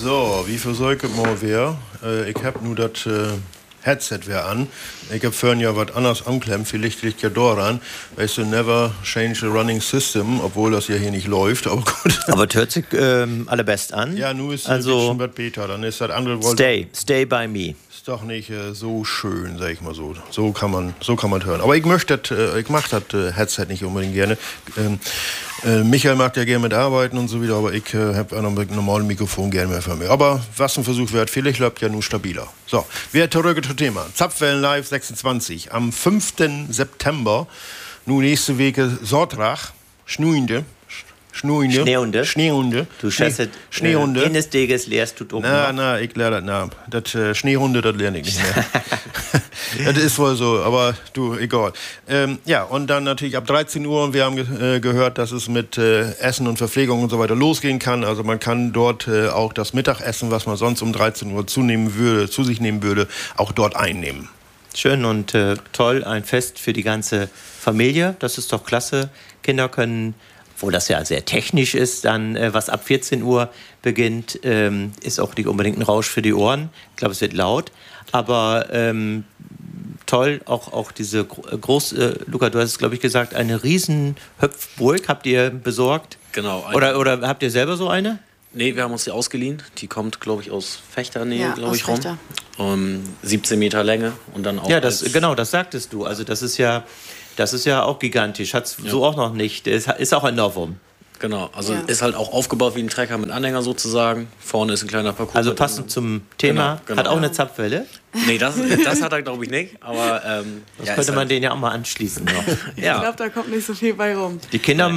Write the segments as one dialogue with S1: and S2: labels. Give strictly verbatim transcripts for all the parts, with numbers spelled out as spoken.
S1: So, wie viel soll ich mal wer? Äh, ich hab nur das äh, Headset wer an. Ich hab vorhin ja was anderes anklemmt, vielleicht liegt ja daran. Weißt du, never change the running system, obwohl das ja hier nicht läuft, aber gut.
S2: Aber das hört sich ähm, allerbest an.
S1: Ja, nur ist
S2: also,
S1: schon was Beta, dann ist das andere...
S2: Stay, stay by me.
S1: Ist doch nicht äh, so schön, sag ich mal so. So kann man, so kann man hören. Aber ich möchte, äh, ich mach das äh, Headset nicht unbedingt gerne. Ähm, äh, Michael mag ja gerne mit arbeiten und so wieder, aber ich äh, habe ein normales Mikrofon gerne mehr für mich. Aber was ein Versuch wert, vielleicht läuft ja nur stabiler. So, wir zurück zum Thema. Zapfwellen Live sechsundzwanzig. Am fünften September, nun nächste Woche Sonntag, Schnuinde. Schneehunde.
S2: Schneehunde.
S1: Schneehunde.
S2: Du schätzt,
S1: Schneehunde.
S2: Äh, eines Tages lehrst du doch
S1: Na, na, ich lerne das, na. Das äh, Schneehunde, das lerne ich nicht mehr. Das ist wohl so, aber du, egal. Ähm, ja, und dann natürlich ab dreizehn Uhr, und wir haben ge äh, gehört, dass es mit äh, Essen und Verpflegung und so weiter losgehen kann. Also man kann dort äh, auch das Mittagessen, was man sonst um dreizehn Uhr zunehmen würde, zu sich nehmen würde, auch dort einnehmen.
S2: Schön und äh, toll, ein Fest für die ganze Familie. Das ist doch klasse. Kinder können, obwohl das ja sehr technisch ist, dann äh, was ab vierzehn Uhr beginnt, ähm, ist auch nicht unbedingt ein Rausch für die Ohren. Ich glaube, es wird laut. Aber ähm, toll, auch, auch diese groß, äh, Luca, du hast es, glaube ich, gesagt, eine riesen Höpfburg habt ihr besorgt.
S3: Genau.
S2: Oder, oder habt ihr selber so eine?
S3: Nee, wir haben uns die ausgeliehen. Die kommt, glaube ich, aus Fechternähe,
S4: ja,
S3: glaube ich, rum.
S4: Fechter.
S3: Um, siebzehn Meter Länge und dann auch.
S2: Ja, das, genau, das sagtest du. Also das ist ja, das ist ja auch gigantisch. Hat's ja. so auch noch nicht. Ist, ist auch ein Novum.
S3: Genau, also
S4: ja.
S3: ist halt auch aufgebaut wie ein Trecker mit Anhänger sozusagen. Vorne ist ein kleiner Parcours.
S2: Also passend zum Thema. Genau, genau. Hat auch eine Zapfwelle?
S3: Nee, das, das hat er, glaube ich, nicht. Aber ähm,
S2: das
S3: ja,
S2: könnte man
S3: halt
S2: den ja auch mal anschließen noch.
S4: Ja. Ich glaube, da kommt nicht so viel bei rum.
S2: Die Kinder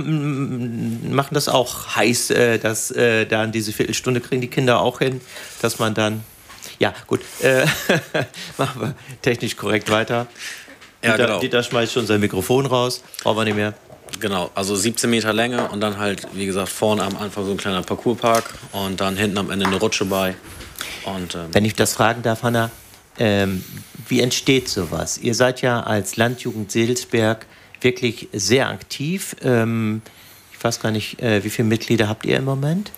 S2: machen das auch heiß, äh, dass äh, dann diese Viertelstunde kriegen die Kinder auch hin, dass man dann... Ja, gut. Äh, machen wir technisch korrekt weiter.
S3: Ja,
S2: Dieter,
S3: genau.
S2: Dieter schmeißt schon sein Mikrofon raus. Brauchen wir nicht mehr.
S3: Genau, also siebzehn Meter Länge und dann halt, wie gesagt, vorne am Anfang so ein kleiner Parcourspark und dann hinten am Ende eine Rutsche bei. Und, ähm,
S2: Wenn ich das fragen darf, Hanna, ähm, wie entsteht sowas? Ihr seid ja als Landjugend Sedelsberg wirklich sehr aktiv. Ähm, ich weiß gar nicht, äh, wie viele Mitglieder habt ihr im Moment?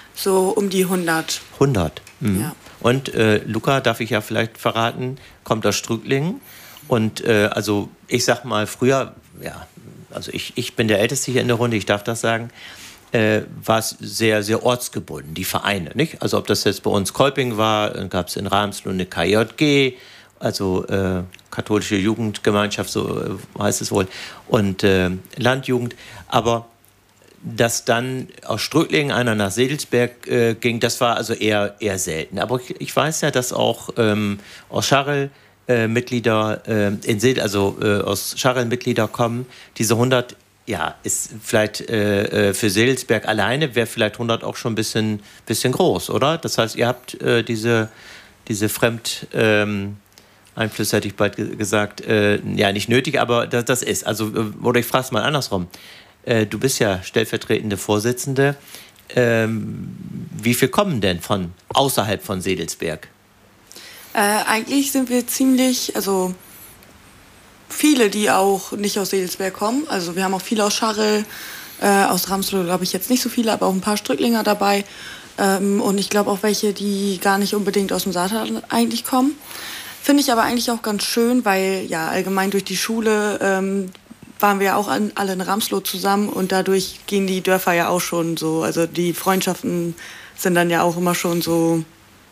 S4: So um die hundert.
S2: hundert? Mhm.
S4: Ja.
S2: Und äh, Luca, darf ich ja vielleicht verraten, kommt aus Strüglingen. Und äh, also ich sag mal, früher, ja, also ich, ich bin der Älteste hier in der Runde, ich darf das sagen, äh, war es sehr, sehr ortsgebunden, die Vereine, nicht? Also ob das jetzt bei uns Kolping war, dann gab es in Ramsloh eine K J G, also äh, katholische Jugendgemeinschaft, so äh, heißt es wohl, und äh, Landjugend, aber dass dann aus Ströglingen einer nach Sedelsberg äh, ging, das war also eher, eher selten. Aber ich, ich weiß ja, dass auch ähm, aus Scharrel Äh, Mitglieder äh, in Sedel, also äh, aus Scharrel Mitglieder kommen. Diese hundert, ja, ist vielleicht äh, für Sedelsberg alleine, wäre vielleicht hundert auch schon ein bisschen, bisschen groß, oder? Das heißt, ihr habt äh, diese, diese Fremd... Ähm, Einflüsse hätte ich bald ge- gesagt, äh, ja, nicht nötig, aber das, das ist. Also, äh, oder ich frage es mal andersrum. Äh, du bist ja stellvertretende Vorsitzende. Ähm, wie viel kommen denn von außerhalb von Sedelsberg?
S4: Äh, eigentlich sind wir ziemlich, also viele, die auch nicht aus Sedelsberg kommen. Also wir haben auch viele aus Scharrel, äh, aus Ramsloh glaube ich jetzt nicht so viele, aber auch ein paar Strücklinger dabei. Ähm, und ich glaube auch welche, die gar nicht unbedingt aus dem Saarland eigentlich kommen. Finde ich aber eigentlich auch ganz schön, weil ja allgemein durch die Schule ähm, waren wir ja auch an, alle in Ramsloh zusammen und dadurch gehen die Dörfer ja auch schon so, also die Freundschaften sind dann ja auch immer schon so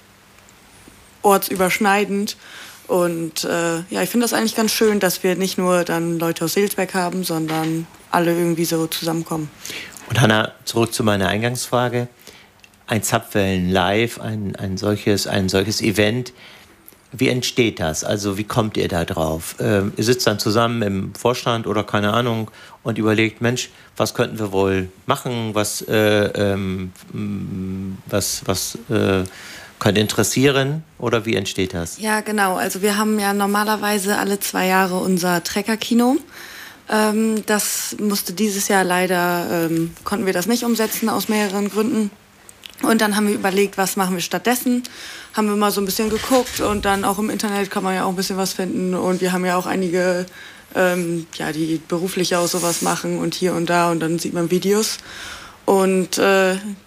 S4: ortsüberschneidend. Und äh, ja, ich finde das eigentlich ganz schön, dass wir nicht nur dann Leute aus Sedelsberg haben, sondern alle irgendwie so zusammenkommen.
S2: Und Hanna, zurück zu meiner Eingangsfrage. Ein Zapfwellen live, ein, ein, solches, ein solches Event, wie entsteht das? Also wie kommt ihr da drauf? Ähm, ihr sitzt dann zusammen im Vorstand oder keine Ahnung und überlegt, Mensch, was könnten wir wohl machen? Was, äh, ähm, was, was äh, könnte interessieren? Oder wie entsteht das?
S4: Ja, genau. Also wir haben ja normalerweise alle zwei Jahre unser Trecker-Kino. Ähm, das musste dieses Jahr leider, ähm, konnten wir das nicht umsetzen aus mehreren Gründen. Und dann haben wir überlegt, was machen wir stattdessen. Haben wir mal so ein bisschen geguckt und dann auch im Internet kann man ja auch ein bisschen was finden. Und wir haben ja auch einige, ähm, ja, die beruflich auch sowas machen und hier und da und dann sieht man Videos. Und äh,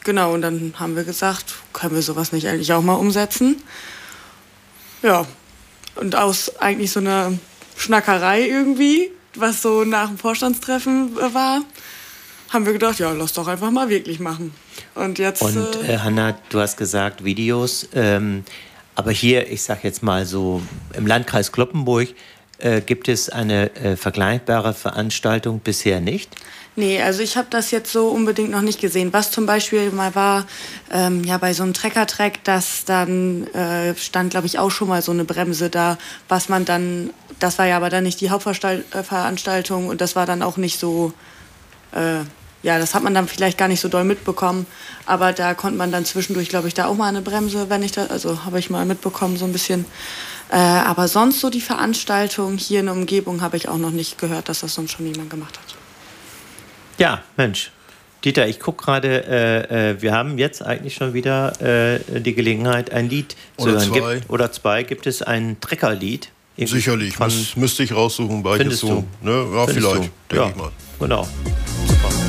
S4: genau, und dann haben wir gesagt, können wir sowas nicht eigentlich auch mal umsetzen? Ja, und aus eigentlich so einer Schnackerei irgendwie, was so nach dem Vorstandstreffen war, haben wir gedacht, ja, lass doch einfach mal wirklich machen. Und jetzt...
S2: Und
S4: äh,
S2: äh, Hanna, du hast gesagt Videos, ähm, aber hier, ich sag jetzt mal so, im Landkreis Cloppenburg äh, gibt es eine äh, vergleichbare Veranstaltung bisher nicht?
S4: Nee, also ich habe das jetzt so unbedingt noch nicht gesehen. Was zum Beispiel mal war, ähm, ja bei so einem Trecker-Track, das dann äh, stand, glaube ich, auch schon mal so eine Bremse da, was man dann, das war ja aber dann nicht die Hauptveranstaltung und das war dann auch nicht so, äh, ja, das hat man dann vielleicht gar nicht so doll mitbekommen, aber da konnte man dann zwischendurch, glaube ich, da auch mal eine Bremse, wenn ich da, also habe ich mal mitbekommen, so ein bisschen. Äh, aber sonst so die Veranstaltung hier in der Umgebung habe ich auch noch nicht gehört, dass das sonst schon jemand gemacht hat.
S2: Ja, Mensch. Dieter, ich gucke gerade, äh, äh, wir haben jetzt eigentlich schon wieder äh, die Gelegenheit, ein Lied zu
S1: Oder
S2: hören.
S1: zwei.
S2: Gibt, oder zwei. Gibt es ein Treckerlied?
S1: Sicherlich,
S2: Von,
S1: Müs, müsste ich raussuchen, beides
S2: findest
S1: so.
S2: du?
S1: Ne? Ja,
S2: Findest
S1: vielleicht,
S2: du?
S1: denke
S2: Ja,
S1: ich mal.
S2: Genau.